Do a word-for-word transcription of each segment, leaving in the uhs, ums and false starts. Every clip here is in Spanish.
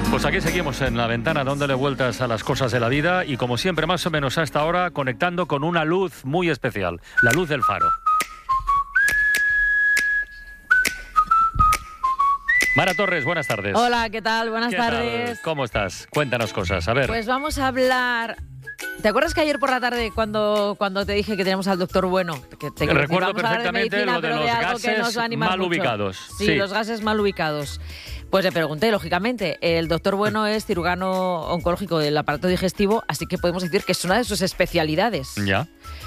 Pues aquí seguimos en La Ventana, dándole vueltas a las cosas de la vida y como siempre, más o menos a esta hora, conectando con una luz muy especial, la luz del faro. Mara Torres, buenas tardes. Hola, ¿qué tal? Buenas ¿Qué tardes. tal? ¿Cómo estás? Cuéntanos cosas, a ver. Pues vamos a hablar... ¿Te acuerdas que ayer por la tarde cuando, cuando te dije que teníamos al doctor Bueno? Que te, Recuerdo vamos a hablar de perfectamente medicina, lo de pero los de algo que nos gases va a animar mal mucho. ubicados. Sí, Sí, los gases mal ubicados. Pues le pregunté, lógicamente, el doctor Bueno es cirujano oncológico del aparato digestivo, así que podemos decir que es una de sus especialidades. Ya.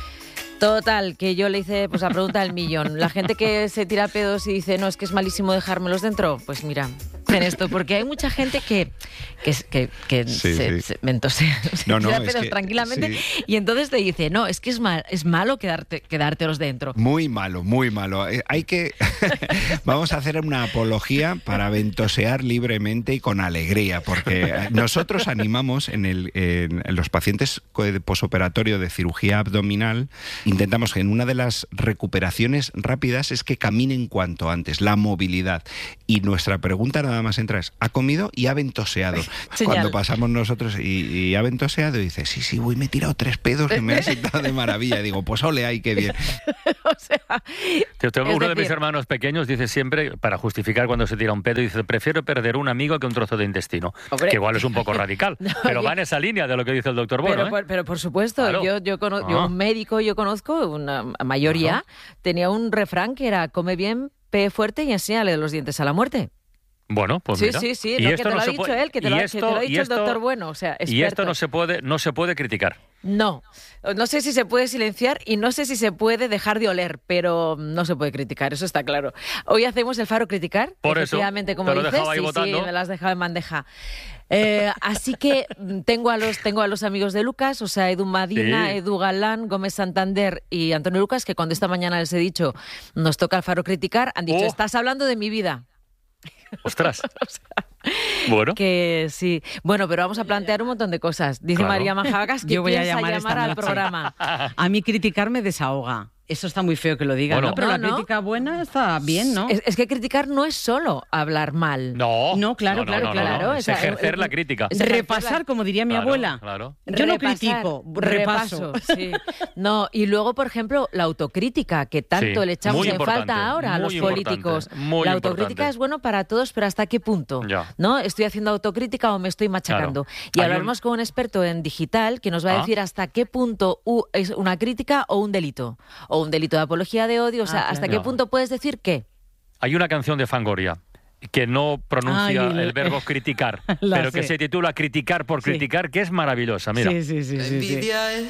Total, que yo le hice pues la pregunta del millón. La gente que se tira pedos y dice, no, es que es malísimo dejármelos dentro, pues mira, en esto, porque hay mucha gente que, que, que, que sí, se, sí. se, mentose, se no, no, tira es pedos que, tranquilamente sí. y entonces te dice, no, es que es, mal, es malo quedarte, quedártelos dentro. Muy malo, muy malo. Eh, hay que... Vamos a hacer una apología para ventosear libremente y con alegría, porque nosotros animamos en, el, en, en los pacientes posoperatorio de cirugía abdominal, intentamos que en una de las recuperaciones rápidas es que caminen cuanto antes, la movilidad. Y nuestra pregunta nada más entra es, ¿ha comido y ha ventoseado? Cuando pasamos nosotros y, y ha ventoseado y dice, sí, sí, voy, me he tirado tres pedos y me he sentado de maravilla. Y digo, pues ole, ay, qué bien. O sea, Yo tengo uno decir, de mis hermanos pequeños dice siempre, para justificar cuando se tira un pedo, dice, prefiero perder un amigo que un trozo de intestino. Hombre. Que igual es un poco radical, no, pero yo... va en esa línea de lo que dice el doctor Bueno. Pero, ¿eh? por, pero por supuesto, claro. yo, yo, cono- ah. yo un médico yo conozco, una mayoría, Ajá. tenía un refrán que era, come bien, pe fuerte y enséñale los dientes a la muerte. Bueno, pues sí, mira. Sí, sí, sí. no, que te lo ha dicho puede... él, que te lo, esto, que te lo ha dicho esto, el doctor Bueno, o sea, experto. Y esto no se puede, no se puede criticar. No, no sé si se puede silenciar y no sé si se puede dejar de oler, pero no se puede criticar, eso está claro. Hoy hacemos el Faro Criticar, por efectivamente, eso, como te lo dices, dejaba ahí sí, votando. sí, me lo has dejado en bandeja. Eh, así que tengo a los tengo a los amigos de Lucas, o sea, Edu Madina, sí. Edu Galán, Gómez Santander y Antonio Lucas, que cuando esta mañana les he dicho nos toca el Faro Criticar, han dicho, oh. estás hablando de mi vida. ¡Ostras! O sea, bueno. Que sí. Bueno, pero vamos a plantear un montón de cosas. Dice claro. María Majavacas que yo voy a piensa llamar, llamar al programa. A mí criticar me desahoga. Eso está muy feo que lo diga, bueno, ¿no? Pero no, la no. crítica buena está bien, ¿no? Es, es que criticar no es solo hablar mal. No, no claro, no, no, claro, no, claro. No, no. O Es sea, ejercer eh, la crítica. Es repasar, como diría mi claro, abuela. Claro. Yo no Repasar, critico, repaso. repaso sí. No, y luego, por ejemplo, la autocrítica, que tanto sí, le echamos en importante, falta ahora a los políticos. Muy la autocrítica importante. es bueno para todos, pero ¿hasta qué punto? Ya. ¿No? ¿Estoy haciendo autocrítica o me estoy machacando? Claro. Y Hay hablaremos un... con un experto en digital que nos va a ¿Ah? decir hasta qué punto uh, es una crítica o un delito. O un delito de apología de odio, o sea, ah, hasta claro. qué punto puedes decir qué. Hay una canción de Fangoria que no pronuncia Ay, el verbo criticar, la pero sé. que se titula Criticar por Sí. criticar, que es maravillosa, mira. Sí, sí, sí, sí, sí.